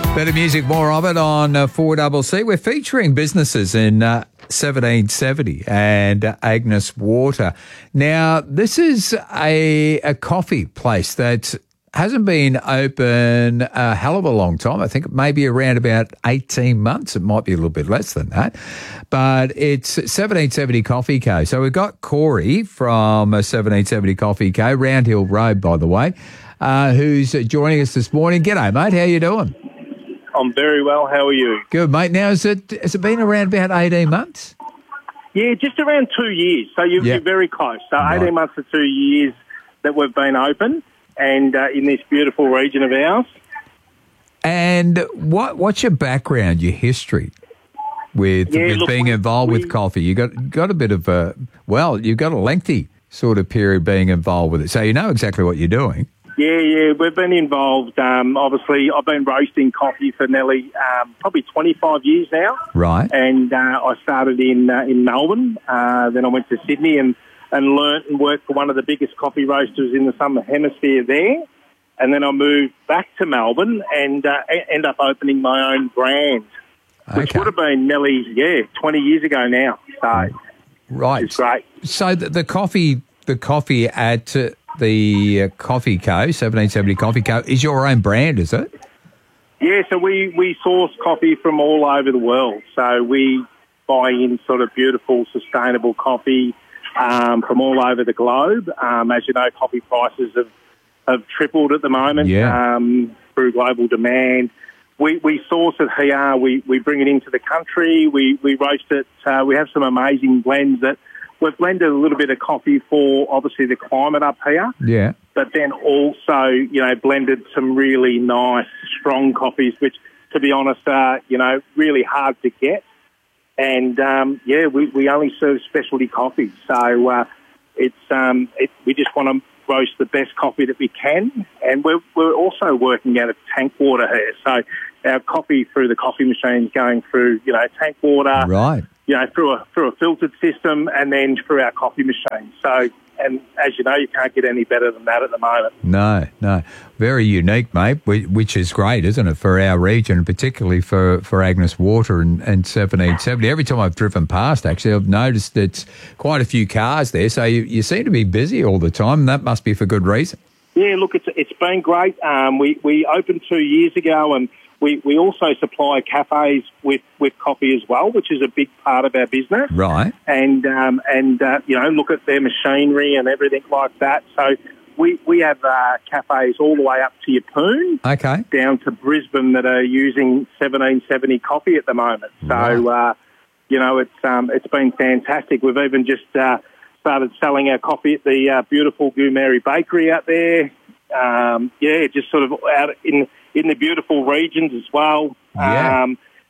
Better music, more of it on 4CC. We're featuring businesses in 1770 and Agnes Water. Now, this is a coffee place that hasn't been open a hell of a long time. I think maybe around about 18 months. It might be a little bit less than that. But it's 1770 Coffee Co. So we've got Corey from 1770 Coffee Co., Round Hill Road, by the way, who's joining us this morning. G'day, mate. How you doing? I'm very well. How are you? Good, mate. Now, has it been around about 18 months? Yeah, just around 2 years. So you're very close. So 18 months to 2 years that we've been open and in this beautiful region of ours. And what's your background, your history with being involved with coffee? You got a bit of you've got a lengthy sort of period being involved with it. So you know exactly what you're doing. Yeah, we've been involved. Obviously, I've been roasting coffee for nearly probably 25 years now. Right. And I started in Melbourne. Then I went to Sydney and learnt and worked for one of the biggest coffee roasters in the Southern Hemisphere there. And then I moved back to Melbourne and ended up opening my own brand, which would have been nearly 20 years ago now. So right, it's great. So the coffee at the Coffee Co, 1770 Coffee Co, is your own brand, is it? Yeah, so we source coffee from all over the world. So we buy in sort of beautiful, sustainable coffee from all over the globe. As you know, coffee prices have tripled at the moment through global demand. We source it here. We bring it into the country. We roast it. We have some amazing blends that we've blended a little bit of coffee for, obviously, the climate up here. Yeah. But then also, blended some really nice, strong coffees, which, to be honest, are, really hard to get. And, we only serve specialty coffees. So we just want to roast the best coffee that we can. And we're also working out of tank water here. So our coffee through the coffee machines going through, tank water. Right. Through a filtered system and then through our coffee machine. So, and as you know, you can't get any better than that at the moment. No. Very unique, mate, which is great, isn't it, for our region, particularly for Agnes Water and 1770. Every time I've driven past, actually, I've noticed it's quite a few cars there. So you seem to be busy all the time, and that must be for good reason. Yeah, look, it's been great. We opened 2 years ago, and we also supply cafes with coffee as well, which is a big part of our business. Right. And look at their machinery and everything like that. So we have cafes all the way up to Yeppoon, down to Brisbane that are using 1770 coffee at the moment. Right. So, it's been fantastic. We've even just started selling our coffee at the beautiful Goomeri Bakery out there. Just sort of out in the beautiful regions as well. Yeah.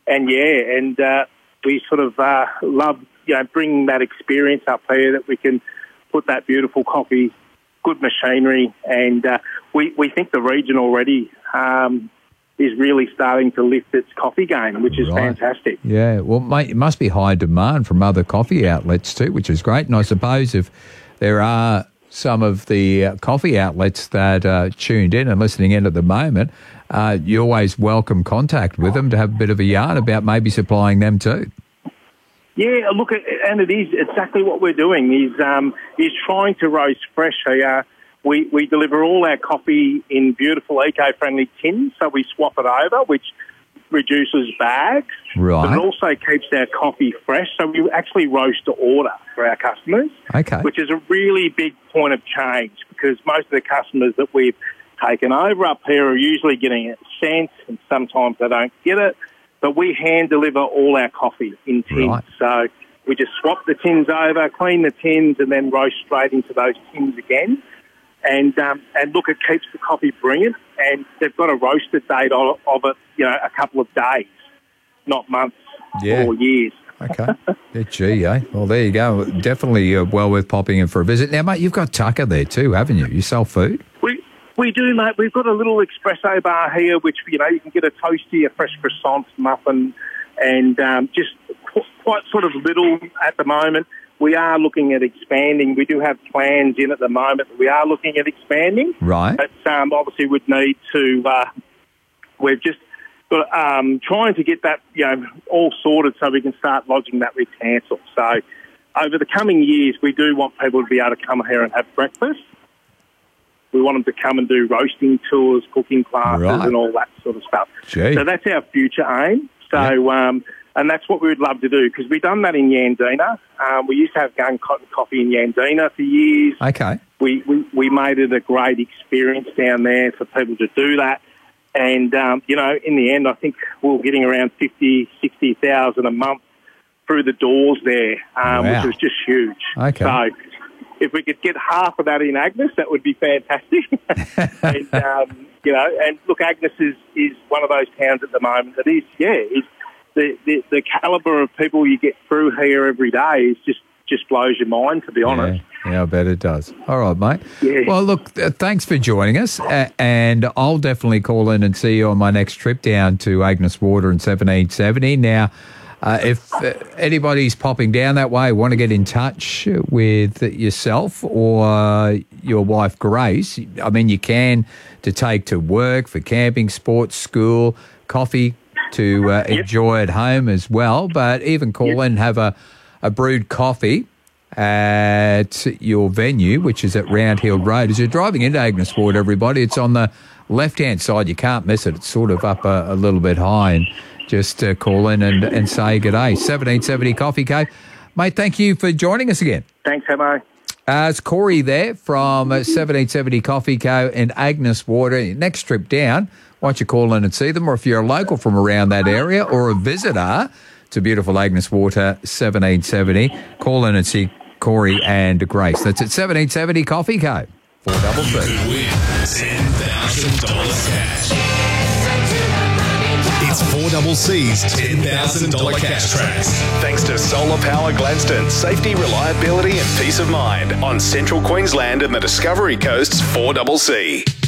We sort of love, bringing that experience up here that we can put that beautiful coffee, good machinery, and we think the region already is really starting to lift its coffee game, which is fantastic. Yeah, well, mate, it must be high demand from other coffee outlets too, which is great. And I suppose if there are some of the coffee outlets that are tuned in and listening in at the moment, you always welcome contact with them to have a bit of a yarn about maybe supplying them too. Yeah, look, and it is exactly what we're doing, is trying to roast fresh here. We deliver all our coffee in beautiful eco-friendly tins, so we swap it over, which reduces bags. Right. But it also keeps our coffee fresh, so we actually roast to order for our customers, which is a really big point of change because most of the customers that we've taken over up here are usually getting it sent, and sometimes they don't get it. But we hand deliver all our coffee in tins. Right. So we just swap the tins over, clean the tins, and then roast straight into those tins again. And look, it keeps the coffee brilliant, and they've got a roasted date of it, a couple of days, not months or years. Okay. Gee, eh? Well, there you go. Definitely well worth popping in for a visit. Now, mate, you've got Tucker there too, haven't you? You sell food? We do, mate. We've got a little espresso bar here, which, you can get a toasty, a fresh croissant, muffin, and just quite sort of little at the moment. We are looking at expanding. We do have plans in at the moment. We are looking at expanding. Right. But obviously would need to, we've just but trying to get that, all sorted so we can start lodging that with council. So over the coming years, we do want people to be able to come here and have breakfast. We want them to come and do roasting tours, cooking classes, and all that sort of stuff. Gee. So that's our future aim. So, and that's what we would love to do, because we've done that in Yandina. We used to have Gun Cotton Coffee in Yandina for years. Okay. We made it a great experience down there for people to do that. And, in the end, I think we were getting around 50,000, 60,000 a month through the doors there, which was just huge. Okay. So if we could get half of that in Agnes, that would be fantastic. And look, Agnes is one of those towns at the moment that is, the calibre of people you get through here every day is just blows your mind, to be honest. Yeah, I bet it does. All right, mate. Yeah. Well, look, thanks for joining us, and I'll definitely call in and see you on my next trip down to Agnes Water in 1770. Now, if anybody's popping down that way, want to get in touch with yourself or your wife, Grace, I mean, you can to take to work, for camping, sports, school, coffee to enjoy at home as well, but even call in and have a brewed coffee at your venue, which is at Round Hill Road. As you're driving into Agnes Water, everybody, it's on the left-hand side. You can't miss it. It's sort of up a little bit high, and just call in and say good day. 1770 Coffee Co. Mate, thank you for joining us again. Thanks, Hamo. It's Corey there from 1770 Coffee Co. in Agnes Water. Next trip down, why don't you call in and see them, or if you're a local from around that area or a visitor to beautiful Agnes Water, 1770, call in and see Corey and Grace. That's at 1770 Coffee Co. 4CC. Win $10,000 cash. It's 4CC's $10,000 cash track. Thanks to Solar Power Gladstone. Safety, reliability and peace of mind on Central Queensland and the Discovery Coast's 4CC.